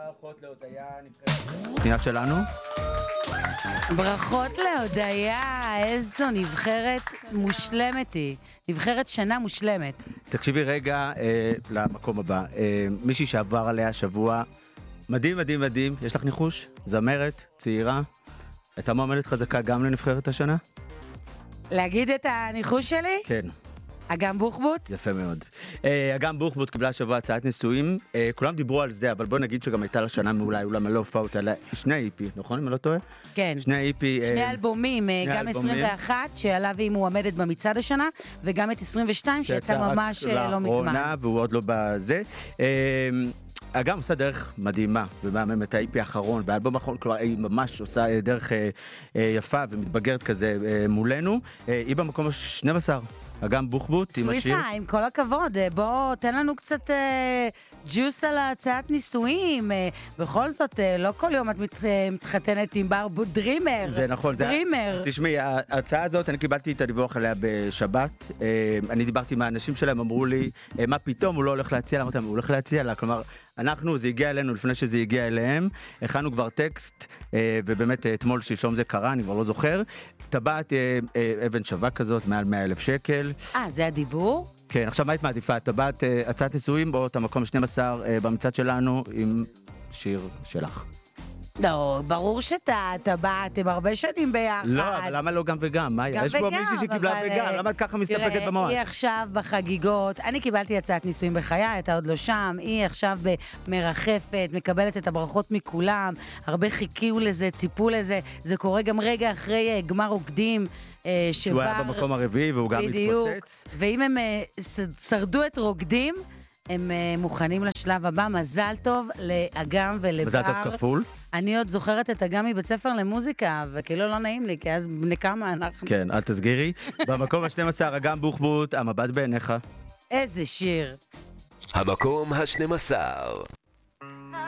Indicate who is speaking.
Speaker 1: ברכות להודיה, נבחרת פנייה שלנו.
Speaker 2: ברכות להודיה, איזו נבחרת מושלמת היא. נבחרת שנה מושלמת.
Speaker 1: תקשיבי רגע למקום הבא. מישהי שעבר עליה השבוע, מדהים, מדהים, מדהים. יש לך ניחוש? זמרת, צעירה. הייתה מועמדת חזקה גם לנבחרת השנה?
Speaker 2: להגיד את הניחוש שלי?
Speaker 1: כן.
Speaker 2: אגם בוחבוט?
Speaker 1: יפה מאוד. אגם בוחבוט קיבלה השבוע הצעת נישואים. כולם דיברו על זה, אבל בוא נגיד שגם הייתה לה שנה מעולה, אולי לא הופעות עליה. שני איפי, נכון? אם אני לא טועה?
Speaker 2: כן.
Speaker 1: שני איפי.
Speaker 2: שני אלבומים, גם 21, שעליו היא מועמדת במצעד השנה, וגם את 22, שיצא ממש לא מזמן.
Speaker 1: והוא עוד לא בזה. אגם עושה דרך מדהימה, ומהממת האיפי האחרון, והאלבום האחרון, כלומר, היא ממש עושה דרך יפה ומתבגרת כזה מולנו. היא במקום ה-12. אגם בוחבוט עם השיר.
Speaker 2: סוויסה, עם כל הכבוד, בוא תן לנו קצת ג'וס על הצעת נישואים. בכל זאת, לא כל יום את מתחתנת עם דרימר.
Speaker 1: זה נכון.
Speaker 2: דרימר.
Speaker 1: אז תשמעי, ההצעה הזאת, אני קיבלתי את הדיווח עליה בשבת. אני דיברתי עם האנשים שלהם, אמרו לי, מה פתאום, הוא לא הולך להציע לה, הוא הולך להציע לה. כלומר, זה הגיע אלינו לפני שזה הגיע אליהם. הכנו כבר טקסט, ובאמת אתמול שלשום זה קרה, אני כבר לא זוכר. טבעת אבן שווה כזאת, מעל 100,000 שקל.
Speaker 2: זה הדיבור?
Speaker 1: כן, עכשיו מה את מעדיפה? טבעת הצעת נישואים או את המקום 12 במצעד שלנו עם שיר שלך?
Speaker 2: לא, ברור שטבעת, הם הרבה שנים ביחד.
Speaker 1: לא, אבל למה לא גם וגם? מה יש פה מישהי שקיבלה וגם? למה את ככה מסתפקת במועד?
Speaker 2: היא עכשיו בחגיגות, אני קיבלתי הצעת נישואים בחיי, אתה עוד לא שם, היא עכשיו מרחפת, מקבלת את הברכות מכולם, הרבה חיכיו לזה, ציפו לזה, זה קורה גם רגע אחרי גמר רוקדים,
Speaker 1: שהוא היה במקום הרביעי והוא גם מתפוצץ.
Speaker 2: ואם הם שרדו את רוקדים, הם מוכנים לשלב הבא. מזל טוב לאגם ולבר.
Speaker 1: מזל טוב כפול.
Speaker 2: אני עוד זוכרת את אגם מבית ספר למוזיקה, וכאילו לא נעים לי, כי אז בני כמה אנחנו.
Speaker 1: כן, אל תסגירי. במקום ה-12, אגם בוחבוט, המבט בעיניך.
Speaker 2: איזה שיר.
Speaker 3: המקום ה-12.